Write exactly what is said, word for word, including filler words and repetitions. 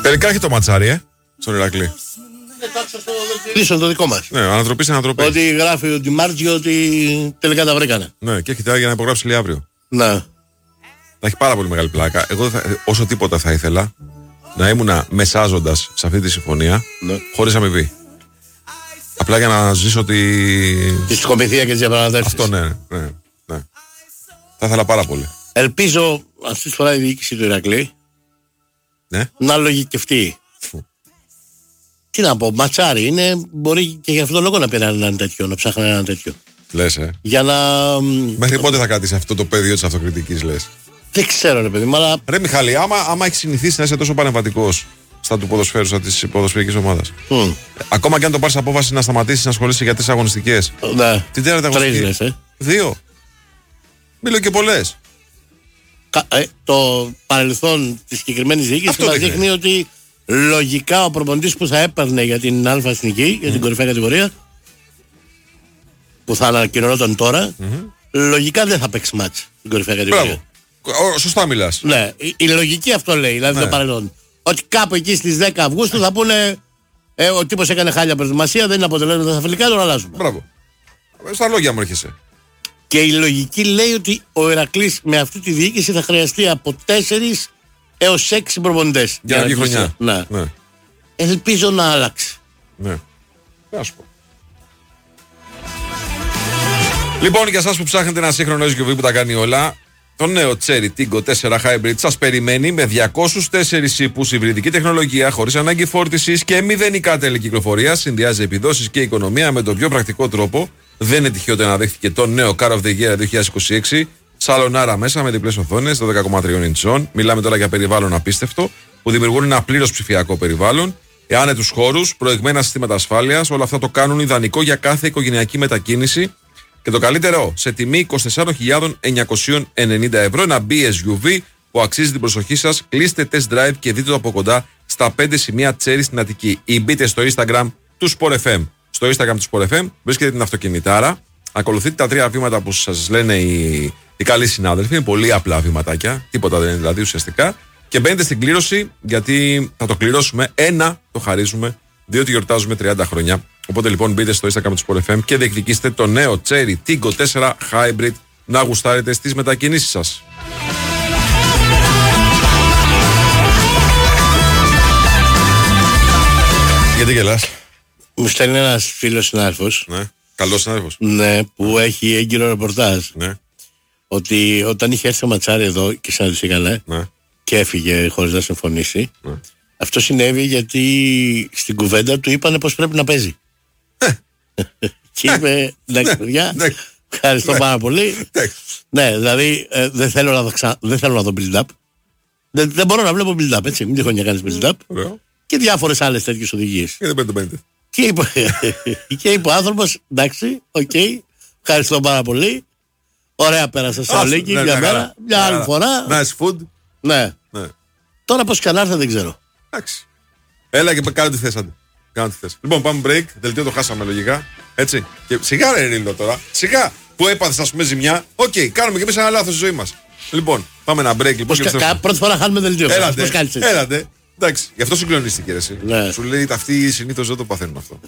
Τελικά έχει το ματσάρι, ε, στον Ηρακλή. Λύσω το δικό μας. Ναι, ανατροπή σε ανατροπή. Ότι γράφει ο Ντιμάρτζιο ότι τελικά τα βρήκανε. Ναι, και έχει τώρα για να υπογράψει λέει αύριο. Ναι. Θα έχει πάρα πολύ μεγάλη πλάκα. Εγώ θα, όσο τίποτα θα ήθελα να ήμουνα μεσάζοντας σε αυτή τη συμφωνία, ναι, χωρίς αμοιβή. Απλά για να ζήσω τη. Τη σκοπιθία και τι διαπραγματεύσει. Αυτό ναι, ναι, ναι. Θα ήθελα πάρα πολύ. Ελπίζω αυτή τη φορά η διοίκηση του Ηρακλή, ναι, να λογικευτεί. Τι να πω, ματσάρι είναι, μπορεί και για αυτόν τον λόγο να πήραν έναν τέτοιο, να ψάχνουν έναν τέτοιο. Λες, ε. Για να. Μέχρι πότε θα κρατήσει αυτό το πεδίο της αυτοκριτικής, λες? Δεν ξέρω, ρε παιδί μου, αλλά. Ρε Μιχάλη, άμα, άμα έχει συνηθίσει να είσαι τόσο πανεμβατικός στα του ποδοσφαίρου, στα τη ποδοσφαιρική ομάδα. Mm. Ακόμα και αν το πάρει απόφαση να σταματήσει να ασχολείσαι για τρεις αγωνιστικές. Ναι. Την τέταρτη αγωνιστική. Ε. Δύο. Μίλω και πολλές. Ε, το παρελθόν τη συγκεκριμένη διοίκηση μας δείχνει ότι λογικά ο προπονητής που θα έπαιρνε για την Α' Εθνική, για την mm. κορυφαία κατηγορία, που θα ανακοινωνόταν τώρα, mm-hmm. λογικά δεν θα παίξει μάτς στην κορυφαία κατηγορία. Μπράβο. Σωστά μιλάς. Ναι, η, η λογική αυτό λέει, δηλαδή ναι. το παρελθόν. Ότι κάπου εκεί στις δέκα Αυγούστου θα πούνε ε, ο τύπος έκανε χάλια προετοιμασία, δεν είναι αποτελέσματα στα φιλικά, τον αλλάζουμε. Μπράβο. Στα λόγια μου έρχεσαι. Και η λογική λέει ότι ο Ηρακλής με αυτή τη διοίκηση θα χρειαστεί από τέσσερις έως έξι προπονητές. Για να βγει χρονιά. Ναι. Ναι. Ελπίζω να αλλάξει. Ναι. Θα σου πω. Λοιπόν, για εσάς που ψάχνετε ένα σύγχρονο ες γιου βι που τα κάνει όλα, το νέο Cherry Tiggo τέσσερα Hybrid σας περιμένει με διακόσιους τέσσερις ύπους, υβριδική τεχνολογία, χωρίς ανάγκη φόρτισης και μηδενικά τέλη κυκλοφορίας. Συνδυάζει επιδόσεις και οικονομία με τον πιο πρακτικό τρόπο. Δεν είναι τυχαίο ότι αναδέχθηκε το νέο Car of the Year δύο χιλιάδες είκοσι έξι. Σαλονάρα μέσα με διπλές οθόνες δώδεκα κόμμα τρία ιντσών. Μιλάμε τώρα για περιβάλλον απίστευτο που δημιουργούν ένα πλήρως ψηφιακό περιβάλλον. Άνετους χώρους, προηγμένα συστήματα ασφάλειας, όλα αυτά το κάνουν ιδανικό για κάθε οικογενειακή μετακίνηση. Και το καλύτερο, σε τιμή είκοσι τέσσερις χιλιάδες εννιακόσια ενενήντα ευρώ, ένα μπι ες γιου βι που αξίζει την προσοχή σας. Κλείστε test drive και δείτε το από κοντά στα πέντε σημεία Cherry στην Αττική. Ή μπείτε στο Instagram του Sport εφ εμ. Στο Instagram του Sport εφ εμ βρίσκεται την αυτοκινητάρα. Ακολουθείτε τα τρία βήματα που σας λένε οι, οι καλοί συνάδελφοι. Είναι πολύ απλά βηματάκια. Τίποτα δεν είναι δηλαδή ουσιαστικά. Και μπαίνετε στην κλήρωση, γιατί θα το κληρώσουμε. Ένα το χαρίζουμε, διότι γιορτάζουμε τριάντα χρόνια. Οπότε λοιπόν μπείτε στο Instagram του Sport εφ εμ και διεκδικήστε το νέο Cherry Tiggo τέσσερα Hybrid να γουστάρετε στις μετακινήσεις σας. Γιατί γελάς? Μου στέλνει ένας φίλος συνάδελφος. Ναι. Καλός συνάδελφος. Ναι, που έχει έγκυρο ρεπορτάζ. Ναι. Ότι όταν είχε έρθει ο Ματσάρη εδώ και συναντηθήκανε, ναι, και έφυγε χωρίς να συμφωνήσει, ναι, αυτό συνέβη γιατί στην κουβέντα του είπανε πως πρέπει να παίζει. Και είπε, εντάξει παιδιά, ευχαριστώ πάρα πολύ. Ναι, δηλαδή δεν θέλω να δω build-up. Δεν μπορώ να βλέπω build-up, έτσι. Μην τυχόν να κάνεις build-up. Και διάφορες άλλες τέτοιες οδηγίες. Και είπε, και είπε ο άνθρωπος, εντάξει, οκ, okay, ευχαριστώ πάρα πολύ. Ωραία πέρασα στο Αλίκη, μια ναι, μέρα, μια ναι, άλλη ναι, φορά. Nice food. Ναι. Ναι. Τώρα πώς κανάρθα δεν ξέρω. Εντάξει. Έλα και κάνω τι θες, άντε. Κάνω τι θες. Λοιπόν, πάμε break, δελτίο το χάσαμε λογικά. Έτσι. Και σιγά ρε Ρίλο τώρα. Σιγά που έπαθες ας πούμε ζημιά. Οκ, okay, κάνουμε και εμείς ένα λάθος στη ζωή μας. Λοιπόν, πάμε ένα break. Λοιπόν, πώς κα, πρώτη φορά χάνουμε δελτίο. Έλατε, έλατε. Εντάξει, γι' αυτό συγκλονίστηκε ρε εσύ. Ναι. Σου λέει αυτοί συνήθως δεν το παθαίνουν αυτό.